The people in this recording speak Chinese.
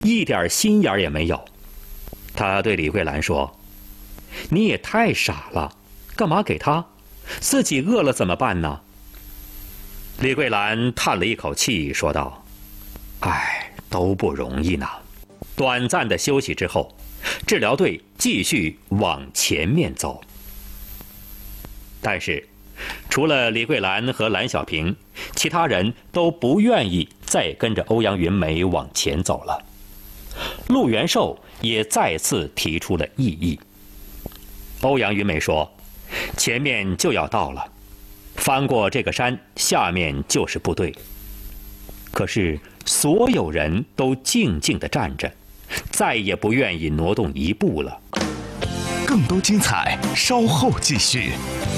一点心眼也没有。他对李桂兰说：“你也太傻了，干嘛给他？自己饿了怎么办呢？”李桂兰叹了一口气，说道：“哎，都不容易呢。”短暂的休息之后，治疗队继续往前面走。但是，除了李桂兰和蓝小平，其他人都不愿意再跟着欧阳云梅往前走了。陆元寿也再次提出了异议。欧阳云梅说：“前面就要到了，翻过这个山，下面就是部队。”可是所有人都静静地站着，再也不愿意挪动一步了。 更多精彩，稍后继续。